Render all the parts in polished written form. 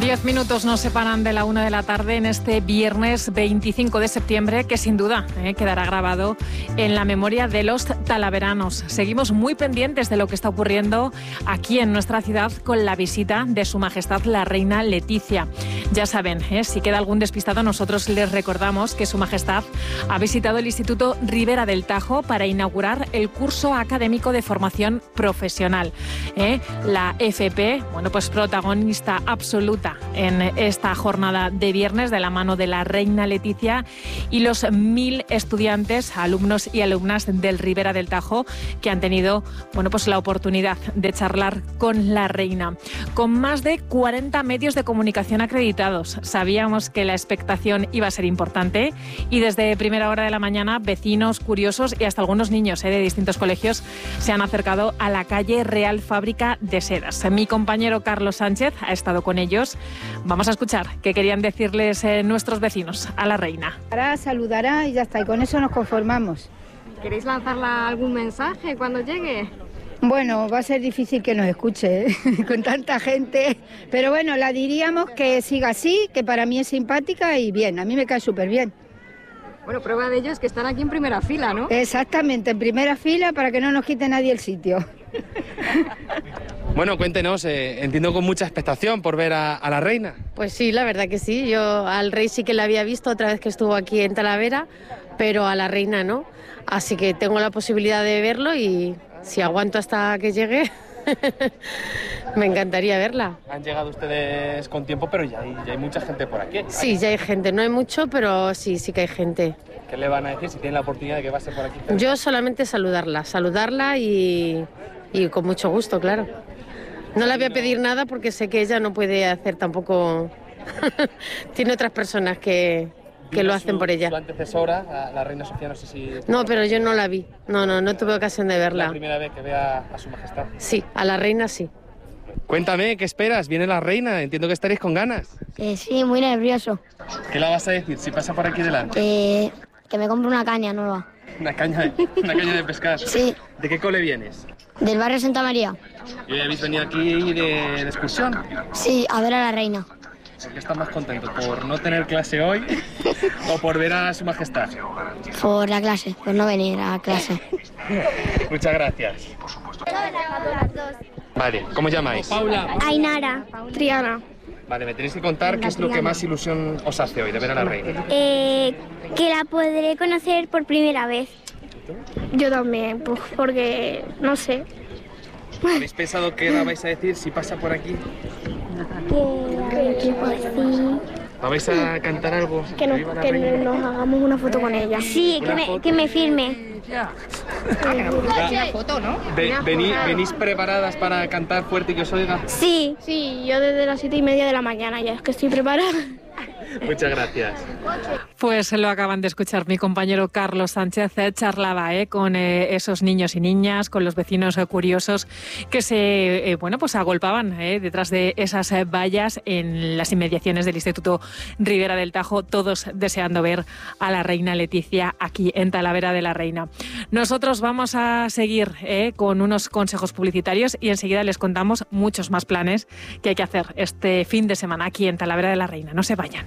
10 minutos nos separan de la 1 de la tarde en este viernes 25 de septiembre, que sin duda quedará grabado en la memoria de los talaveranos. Seguimos muy pendientes de lo que está ocurriendo aquí en nuestra ciudad con la visita de Su Majestad la Reina Leticia. Ya saben, si queda algún despistado, nosotros les recordamos que Su Majestad ha visitado el Instituto Ribera del Tajo para inaugurar el curso académico de formación profesional. La FP, pues protagonista absoluta en esta jornada de viernes de la mano de la Reina Leticia y los 1000 estudiantes, alumnos y alumnas del Ribera del Tajo que han tenido la oportunidad de charlar con la Reina. Con más de 40 medios de comunicación acreditados, sabíamos que la expectación iba a ser importante y desde primera hora de la mañana vecinos, curiosos y hasta algunos niños de distintos colegios se han acercado a la calle Real Fábrica de Sedas. Mi compañero Carlos Sánchez ha estado con ellos. Vamos a escuchar qué querían decirles nuestros vecinos a la Reina. Saludará y ya está, y con eso nos conformamos. ¿Queréis lanzarle algún mensaje cuando llegue? Bueno, va a ser difícil que nos escuche con tanta gente, pero bueno, la diríamos que siga así, que para mí es simpática y bien, a mí me cae súper bien. Bueno, prueba de ello es que están aquí en primera fila, ¿no? Exactamente, en primera fila para que no nos quite nadie el sitio. Bueno, cuéntenos, entiendo con mucha expectación por ver a la Reina. Pues sí, la verdad que sí. Yo al rey sí que la había visto otra vez que estuvo aquí en Talavera, pero a la Reina no. Así que tengo la posibilidad de verlo y si aguanto hasta que llegue, me encantaría verla. Han llegado ustedes con tiempo, pero ya hay mucha gente por aquí. Sí, ya hay gente. No hay mucho, pero sí que hay gente. ¿Qué le van a decir si tienen la oportunidad de que pase por aquí? Yo solamente saludarla y con mucho gusto, claro. No le voy a pedir nada porque sé que ella no puede hacer tampoco... Tiene otras personas que lo hacen por ella. Su antecesora, la Reina Sofía, no sé si... No, pero yo no la vi. No tuve ocasión de verla. ¿Es la primera vez que vea a Su Majestad? Sí, a la Reina sí. Cuéntame, ¿qué esperas? ¿Viene la Reina? Entiendo que estaréis con ganas. Sí, muy nervioso. ¿Qué la vas a decir si pasa por aquí delante? Que me compre una caña nueva. Una caña de pescar. Sí. ¿De qué cole vienes? Del barrio Santa María. ¿Y hoy habéis venido aquí de excursión? Sí, a ver a la Reina. ¿Por qué estás más contento? ¿Por no tener clase hoy o por ver a Su Majestad? Por la clase, por no venir a clase. Muchas gracias. Vale, ¿cómo os llamáis? Paula. Ainara. Triana. Vale, me tenéis que contar qué es lo que más ilusión os hace hoy de ver a la Reina. Que la podré conocer por primera vez. Yo también, pues porque no sé. ¿Habéis pensado qué la vais a decir si pasa por aquí? Que sí. ¿No vais a cantar algo? Que nos hagamos una foto con ella. Sí, que me firme. Una foto, ¿no? ¿Venís preparadas para cantar fuerte y que os oiga? Sí. Sí, yo desde las 7:30 de la mañana ya es que estoy preparada. Muchas gracias. Pues lo acaban de escuchar mi compañero Carlos Sánchez, charlaba con esos niños y niñas, con los vecinos curiosos que se agolpaban detrás de esas vallas en las inmediaciones del Instituto Ribera del Tajo, todos deseando ver a la Reina Leticia aquí en Talavera de la Reina. Nosotros vamos a seguir con unos consejos publicitarios y enseguida les contamos muchos más planes que hay que hacer este fin de semana aquí en Talavera de la Reina. No se vayan.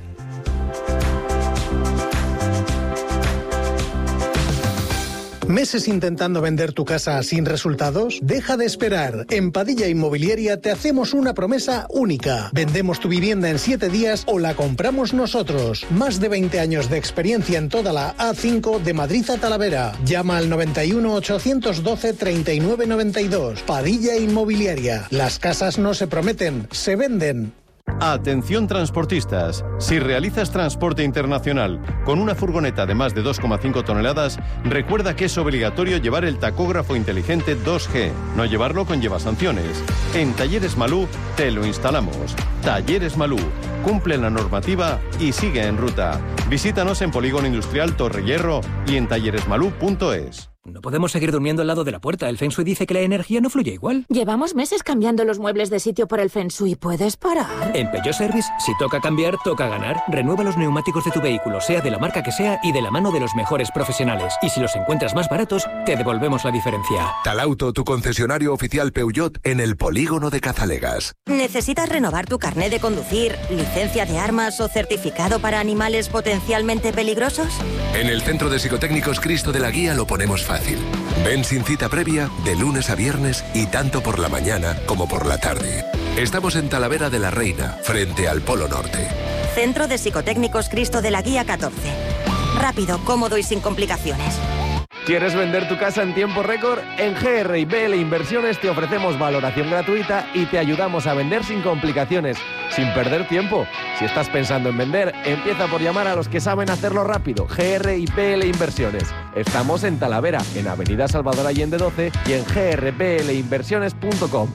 ¿Meses intentando vender tu casa sin resultados? Deja de esperar. En Padilla Inmobiliaria te hacemos una promesa única. Vendemos tu vivienda en 7 días o la compramos nosotros. Más de 20 años de experiencia en toda la A5 de Madrid a Talavera. Llama al 91 812 39 92. Padilla Inmobiliaria. Las casas no se prometen, se venden. Atención transportistas, si realizas transporte internacional con una furgoneta de más de 2,5 toneladas, recuerda que es obligatorio llevar el tacógrafo inteligente 2G. No llevarlo conlleva sanciones. En Talleres Malú te lo instalamos. Talleres Malú, cumple la normativa y sigue en ruta. Visítanos en Polígono Industrial Torre Hierro y en talleresmalú.es. No podemos seguir durmiendo al lado de la puerta. El Feng Shui dice que la energía no fluye igual. Llevamos meses cambiando los muebles de sitio por el Feng Shui. ¿Puedes parar? En Peugeot Service, si toca cambiar, toca ganar. Renueva los neumáticos de tu vehículo, sea de la marca que sea y de la mano de los mejores profesionales. Y si los encuentras más baratos, te devolvemos la diferencia. Talauto, tu concesionario oficial Peugeot en el polígono de Cazalegas. ¿Necesitas renovar tu carné de conducir, licencia de armas o certificado para animales potencialmente peligrosos? En el Centro de Psicotécnicos Cristo de la Guía lo ponemos fácil. Ven sin cita previa de lunes a viernes y tanto por la mañana como por la tarde. Estamos en Talavera de la Reina, frente al Polo Norte. Centro de Psicotécnicos Cristo de la Guía 14. Rápido, cómodo y sin complicaciones. ¿Quieres vender tu casa en tiempo récord? En GR&BL Inversiones te ofrecemos valoración gratuita y te ayudamos a vender sin complicaciones, sin perder tiempo. Si estás pensando en vender, empieza por llamar a los que saben hacerlo rápido. GR&BL Inversiones. Estamos en Talavera, en Avenida Salvador Allende 12 y en grblinversiones.com.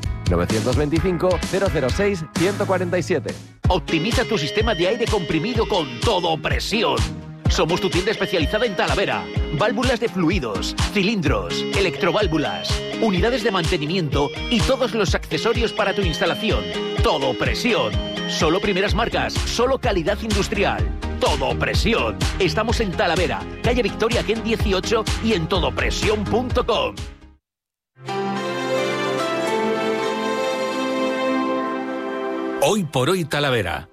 925-006-147. Optimiza tu sistema de aire comprimido con Todo Presión. Somos tu tienda especializada en Talavera. Válvulas de fluidos, cilindros, electroválvulas, unidades de mantenimiento y todos los accesorios para tu instalación. Todo Presión. Solo primeras marcas, solo calidad industrial. Todo Presión. Estamos en Talavera, calle Victoria Ken 18 y en todopresión.com. Hoy por hoy Talavera.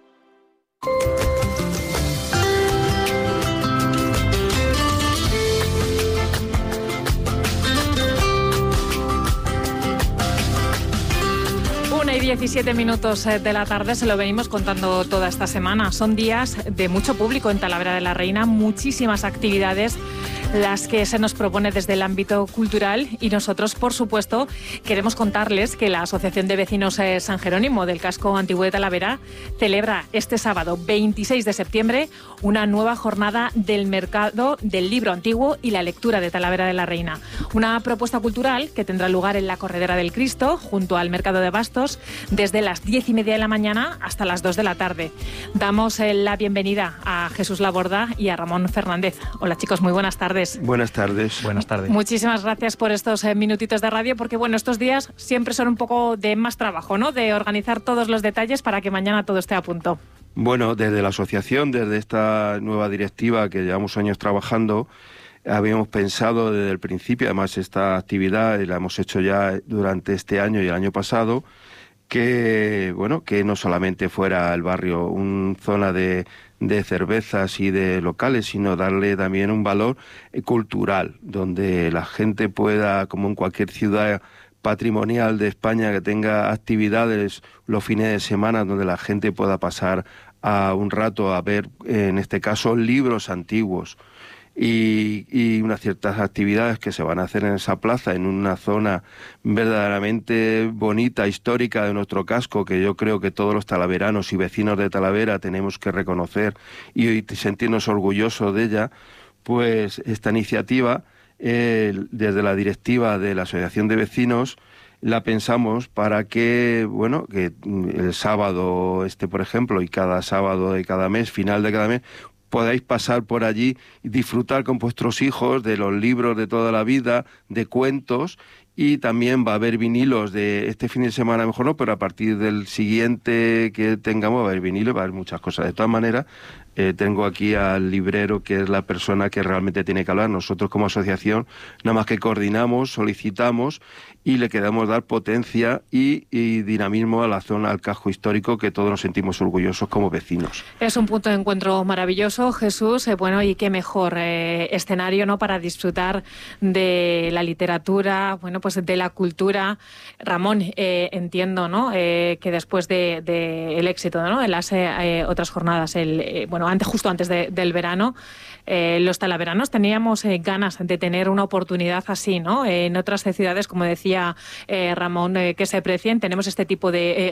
Y 17 minutos de la tarde, se lo venimos contando toda esta semana. Son días de mucho público en Talavera de la Reina, muchísimas actividades las que se nos propone desde el ámbito cultural y nosotros, por supuesto, queremos contarles que la Asociación de Vecinos San Jerónimo del Casco Antiguo de Talavera celebra este sábado 26 de septiembre una nueva jornada del mercado del libro antiguo y la lectura de Talavera de la Reina. Una propuesta cultural que tendrá lugar en la Corredera del Cristo, junto al Mercado de Bastos, desde las 10:30 de la mañana hasta las 2 de la tarde. Damos la bienvenida a Jesús Laborda y a Ramón Fernández. Hola chicos, muy buenas tardes. Buenas tardes. Buenas tardes. Muchísimas gracias por estos minutitos de radio, porque bueno, estos días siempre son un poco de más trabajo, ¿no? De organizar todos los detalles para que mañana todo esté a punto. Bueno, desde la asociación, desde esta nueva directiva que llevamos años trabajando, habíamos pensado desde el principio, además esta actividad la hemos hecho ya durante este año y el año pasado, que bueno, que no solamente fuera el barrio una zona de cervezas y de locales, sino darle también un valor cultural, donde la gente pueda, como en cualquier ciudad patrimonial de España, que tenga actividades los fines de semana donde la gente pueda pasar a un rato a ver, en este caso, libros antiguos. Y unas ciertas actividades que se van a hacer en esa plaza, en una zona verdaderamente bonita, histórica de nuestro casco, que yo creo que todos los talaveranos y vecinos de Talavera tenemos que reconocer y sentirnos orgullosos de ella. Pues esta iniciativa, desde la directiva de la Asociación de Vecinos, la pensamos para que, bueno, que el sábado por ejemplo, y cada sábado de cada mes, final de cada mes, podáis pasar por allí y disfrutar con vuestros hijos de los libros de toda la vida, de cuentos, y también va a haber vinilos de este fin de semana, mejor no, pero a partir del siguiente que tengamos va a haber vinilos, va a haber muchas cosas. De todas maneras, tengo aquí al librero, que es la persona que realmente tiene que hablar. Nosotros como asociación nada más que coordinamos, solicitamos y le queremos dar potencia y dinamismo a la zona, al casco histórico, que todos nos sentimos orgullosos como vecinos. Es un punto de encuentro maravilloso, Jesús. Bueno, y qué mejor escenario, ¿no?, para disfrutar de la literatura, bueno, pues de la cultura. Ramón, entiendo, ¿no?, que después de el éxito, ¿no?, en las otras jornadas, justo antes del verano, los talaveranos teníamos ganas de tener una oportunidad así, ¿no? En otras ciudades, como decía Ramón, que se precien, tenemos este tipo de...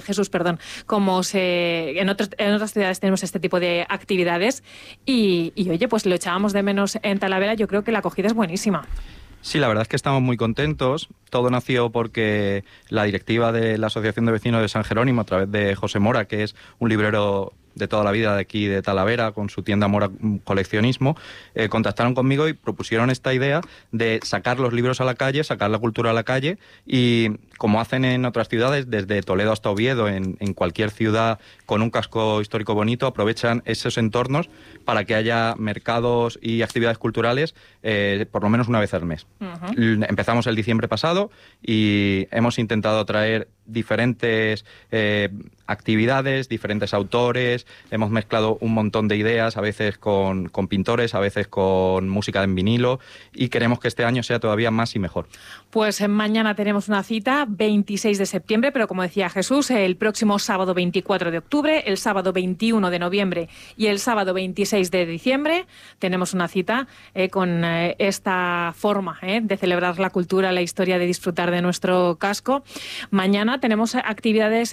en otras ciudades tenemos este tipo de actividades y oye, pues lo echábamos de menos en Talavera. Yo creo que la acogida es buenísima. Sí, la verdad es que estamos muy contentos. Todo nació porque la directiva de la Asociación de Vecinos de San Jerónimo, a través de José Mora, que es un librero de toda la vida de aquí de Talavera, con su tienda Mora Coleccionismo, contactaron conmigo y propusieron esta idea de sacar los libros a la calle, sacar la cultura a la calle, y como hacen en otras ciudades, desde Toledo hasta Oviedo, en cualquier ciudad con un casco histórico bonito, aprovechan esos entornos para que haya mercados y actividades culturales por lo menos una vez al mes. Empezamos el diciembre pasado y hemos intentado traer diferentes actividades, diferentes autores, hemos mezclado un montón de ideas, a veces con pintores, a veces con música en vinilo, y queremos que este año sea todavía más y mejor. Pues mañana tenemos una cita, 26 de septiembre, pero como decía Jesús, el próximo sábado 24 de octubre, el sábado 21 de noviembre y el sábado 26 de diciembre tenemos una cita con esta forma de celebrar la cultura, la historia, de disfrutar de nuestro casco. Mañana tenemos actividades,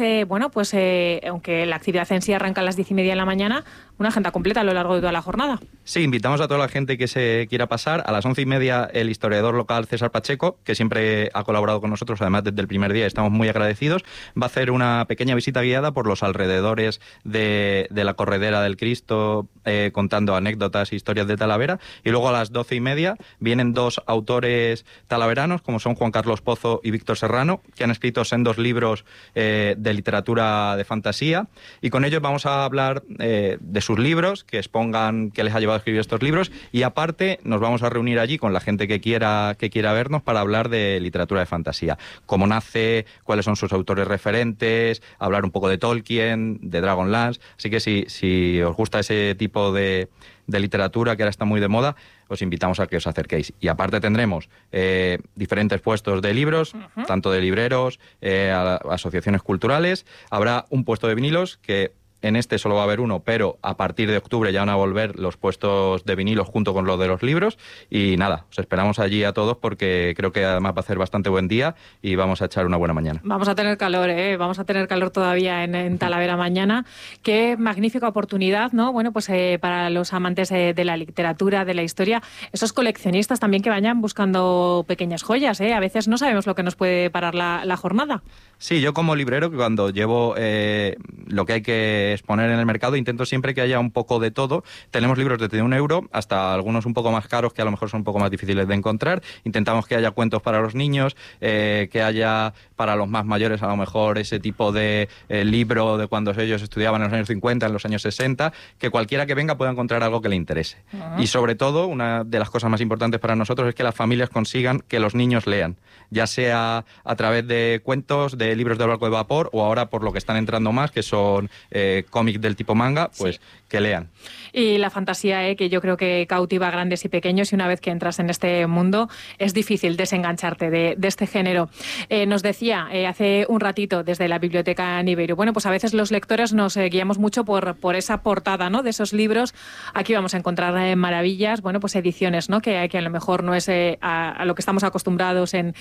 aunque la actividad en sí arranca a las 10:30 de la mañana, una agenda completa a lo largo de toda la jornada. Sí, invitamos a toda la gente que se quiera pasar. A las 11:30 el historiador local César Pacheco, que siempre ha colaborado con nosotros, además desde el primer día, estamos muy agradecidos, va a hacer una pequeña visita guiada por los alrededores de la Corredera del Cristo, contando anécdotas e historias de Talavera. Y luego a las 12:30 vienen dos autores talaveranos, como son Juan Carlos Pozo y Víctor Serrano, que han escrito sendos libros de literatura de fantasía, y con ellos vamos a hablar de sus libros, que expongan qué les ha llevado a escribir estos libros, y aparte nos vamos a reunir allí con la gente que quiera vernos para hablar de literatura de fantasía, cómo nace, cuáles son sus autores referentes, hablar un poco de Tolkien, de Dragonlance. Así que si os gusta ese tipo de literatura que ahora está muy de moda, os invitamos a que os acerquéis. Y aparte tendremos diferentes puestos de libros, tanto de libreros, asociaciones culturales. Habrá un puesto de vinilos, que en este solo va a haber uno, pero a partir de octubre ya van a volver los puestos de vinilos junto con los de los libros. Y nada, os esperamos allí a todos, porque creo que además va a ser bastante buen día y vamos a echar una buena mañana. Vamos a tener calor, vamos a tener calor todavía en Talavera mañana. Qué magnífica oportunidad, ¿no? Bueno, pues para los amantes de la literatura, de la historia, esos coleccionistas también que vayan buscando pequeñas joyas, A veces no sabemos lo que nos puede parar la jornada. Sí, yo como librero, que cuando llevo lo que hay que exponer en el mercado, intento siempre que haya un poco de todo. Tenemos libros desde €1 hasta algunos un poco más caros, que a lo mejor son un poco más difíciles de encontrar. Intentamos que haya cuentos para los niños, que haya para los más mayores a lo mejor ese tipo de libro de cuando ellos estudiaban en los años 50, en los años 60, que cualquiera que venga pueda encontrar algo que le interese. Y sobre todo, una de las cosas más importantes para nosotros es que las familias consigan que los niños lean, ya sea a través de cuentos, de libros de barco de vapor, o ahora por lo que están entrando más, que son cómics del tipo manga, pues sí, que lean. Y la fantasía, que yo creo que cautiva a grandes y pequeños, y una vez que entras en este mundo es difícil desengancharte de este género. Nos decía hace un ratito desde la Biblioteca Nibeiro, bueno, pues a veces los lectores nos guiamos mucho por esa portada, ¿no?, de esos libros. Aquí vamos a encontrar maravillas, bueno, pues ediciones, ¿no?, que a lo mejor no es a lo que estamos acostumbrados en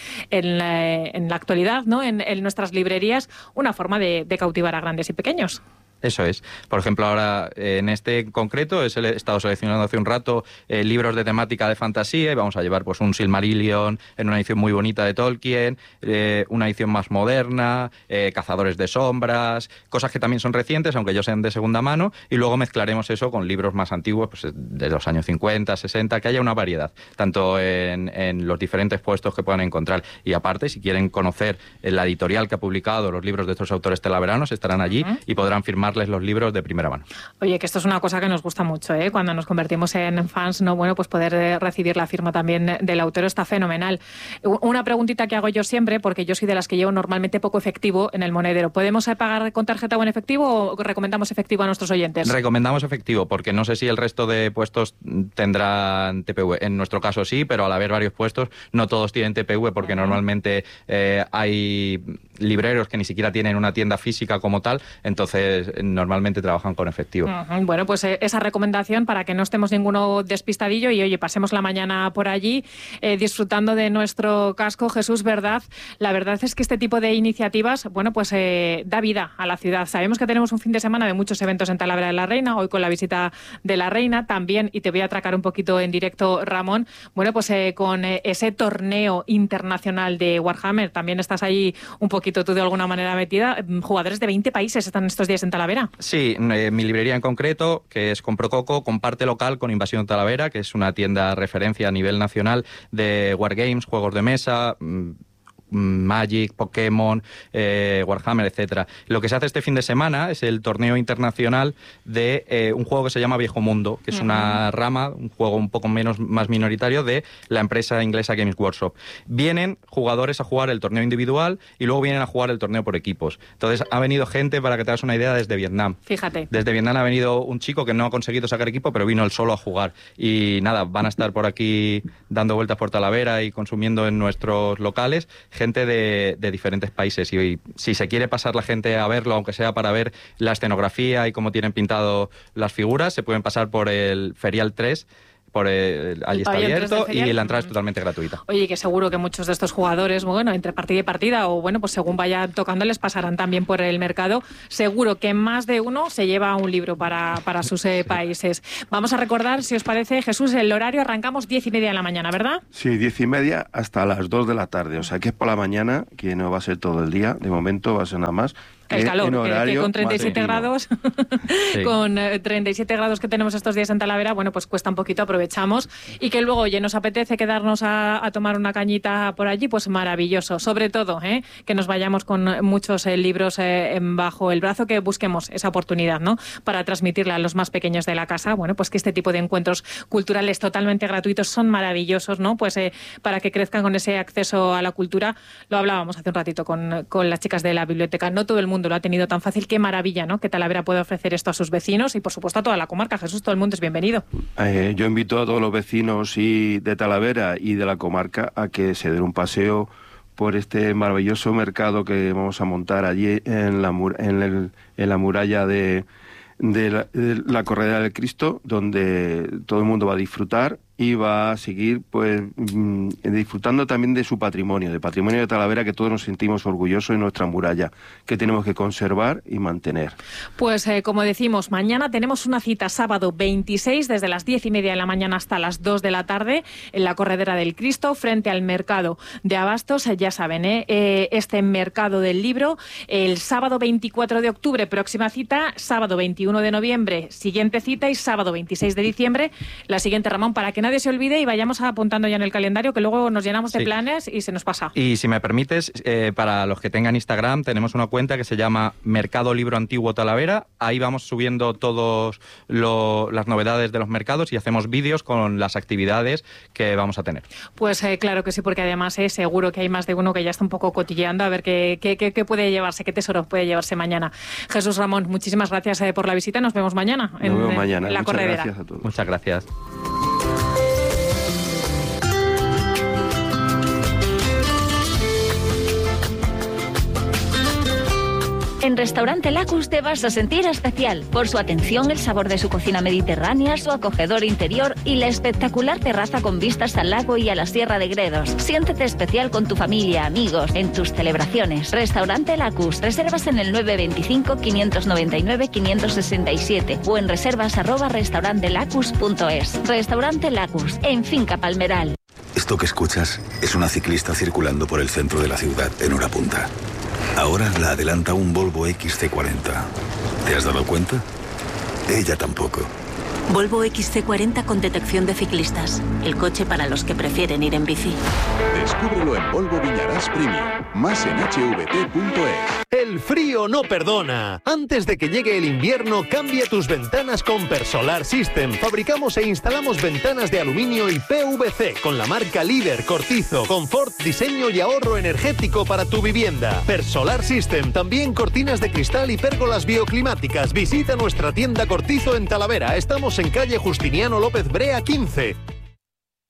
la actualidad, ¿no?, en nuestras librerías, una forma de cautivar a grandes y pequeños. Eso es. Por ejemplo, ahora en este en concreto he estado seleccionando hace un rato libros de temática de fantasía, y vamos a llevar pues un Silmarillion en una edición muy bonita de Tolkien, una edición más moderna, Cazadores de sombras, cosas que también son recientes, aunque ellos sean de segunda mano, y luego mezclaremos eso con libros más antiguos, pues de los años 50, 60, que haya una variedad, tanto en los diferentes puestos que puedan encontrar. Y aparte, si quieren conocer la editorial que ha publicado los libros de estos autores talaveranos, estarán allí y podrán firmar los libros de primera mano. Oye, que esto es una cosa que nos gusta mucho, cuando nos convertimos en fans, ¿no? Bueno, pues poder recibir la firma también del autor está fenomenal. Una preguntita que hago yo siempre, porque yo soy de las que llevo normalmente poco efectivo en el monedero. ¿Podemos pagar con tarjeta o en efectivo, o recomendamos efectivo a nuestros oyentes? Recomendamos efectivo, porque no sé si el resto de puestos tendrán TPV. En nuestro caso sí, pero al haber varios puestos, no todos tienen TPV, porque normalmente hay libreros que ni siquiera tienen una tienda física como tal, entonces normalmente trabajan con efectivo. Bueno, pues esa recomendación para que no estemos ninguno despistadillo y, oye, pasemos la mañana por allí disfrutando de nuestro casco. Jesús, ¿verdad? La verdad es que este tipo de iniciativas, bueno, pues da vida a la ciudad. Sabemos que tenemos un fin de semana de muchos eventos en Talavera de la Reina, hoy con la visita de la Reina también, y te voy a atracar un poquito en directo, Ramón, bueno, pues con ese torneo internacional de Warhammer, también estás ahí un poquito tú de alguna manera metida. Jugadores de 20 países están estos días en Talavera. Talavera. Sí, mi librería en concreto, que es Comprococo, comparte local con Invasión Talavera, que es una tienda referencia a nivel nacional de wargames, juegos de mesa, Magic, Pokémon, Warhammer, etcétera. Lo que se hace este fin de semana es el torneo internacional de un juego que se llama Viejo Mundo, que es una rama, un juego un poco más minoritario de la empresa inglesa Games Workshop. Vienen jugadores a jugar el torneo individual y luego vienen a jugar el torneo por equipos. Entonces ha venido gente, para que te hagas una idea, desde Vietnam. Fíjate. Desde Vietnam ha venido un chico que no ha conseguido sacar equipo, pero vino él solo a jugar. Y nada, van a estar por aquí dando vueltas por Talavera y consumiendo en nuestros locales gente de diferentes países, y si se quiere pasar la gente a verlo, aunque sea para ver la escenografía y cómo tienen pintado las figuras, se pueden pasar por el Ferial 3, allí está abierto, y la entrada es totalmente gratuita. Oye, que seguro que muchos de estos jugadores, bueno, entre partida y partida, o bueno, pues según vaya tocando, les pasarán también por el mercado. Seguro que más de uno se lleva un libro para sus países. Vamos a recordar, si os parece, Jesús, el horario. Arrancamos 10:30 de la mañana, ¿verdad? Sí, 10:30 hasta las 2 de la tarde. O sea, que es por la mañana, que no va a ser todo el día. De momento va a ser nada más. El calor, que con 37 grados, sí. Con 37 grados que tenemos estos días en Talavera, bueno, pues cuesta un poquito, aprovechamos. Y que luego, oye, nos apetece quedarnos a tomar una cañita por allí, pues maravilloso. Sobre todo, que nos vayamos con muchos libros bajo el brazo, que busquemos esa oportunidad, ¿no? Para transmitirla a los más pequeños de la casa. Bueno, pues que este tipo de encuentros culturales totalmente gratuitos son maravillosos, ¿no? Pues para que crezcan con ese acceso a la cultura. Lo hablábamos hace un ratito con las chicas de la biblioteca. No todo el mundo lo ha tenido tan fácil. Qué maravilla, ¿no? Que Talavera puede ofrecer esto a sus vecinos y, por supuesto, a toda la comarca. Jesús, todo el mundo es bienvenido. Yo invito a todos los vecinos de Talavera y de la comarca a que se den un paseo por este maravilloso mercado que vamos a montar allí en la muralla de la Corredera del Cristo, donde todo el mundo va a disfrutar y va a seguir pues disfrutando también de su patrimonio, del patrimonio de Talavera, que todos nos sentimos orgullosos de nuestra muralla, que tenemos que conservar y mantener. Pues como decimos, mañana tenemos una cita sábado 26, desde las 10:30 de la mañana hasta las 2 de la tarde, en la Corredera del Cristo, frente al mercado de Abastos. Ya saben, este mercado del libro, el sábado 24 de octubre, próxima cita, sábado 21 de noviembre, siguiente cita, y sábado 26 de diciembre, la siguiente, Ramón, para que nadie se olvide y vayamos apuntando ya en el calendario, que luego nos llenamos de planes y se nos pasa. Y si me permites, para los que tengan Instagram, tenemos una cuenta que se llama Mercado Libro Antiguo Talavera. Ahí vamos subiendo todas las novedades de los mercados y hacemos vídeos con las actividades que vamos a tener. Pues claro que sí, porque además seguro que hay más de uno que ya está un poco cotilleando a ver qué puede llevarse, qué tesoro puede llevarse mañana. Jesús Ramón, muchísimas gracias por la visita. Nos vemos mañana en la Corredera. Gracias a todos. Muchas gracias. En Restaurante Lacus te vas a sentir especial por su atención, el sabor de su cocina mediterránea, su acogedor interior y la espectacular terraza con vistas al lago y a la Sierra de Gredos. Siéntete especial con tu familia, amigos, en tus celebraciones. Restaurante Lacus. Reservas en el 925 599 567 o en reservas@restaurantelacus.es. Restaurante Lacus, en Finca Palmeral. Esto que escuchas es una ciclista circulando por el centro de la ciudad en hora punta. Ahora la adelanta un Volvo XC40. ¿Te has dado cuenta? Ella tampoco. Volvo XC40 con detección de ciclistas. El coche para los que prefieren ir en bici. Descúbrelo en Volvo Viñarás Premium. Más en hvt.es. El frío no perdona. Antes de que llegue el invierno, cambia tus ventanas con Persolar System. Fabricamos e instalamos ventanas de aluminio y PVC con la marca líder Cortizo. Confort, diseño y ahorro energético para tu vivienda. Persolar System. También cortinas de cristal y pérgolas bioclimáticas. Visita nuestra tienda Cortizo en Talavera. Estamos en calle Justiniano López Brea 15.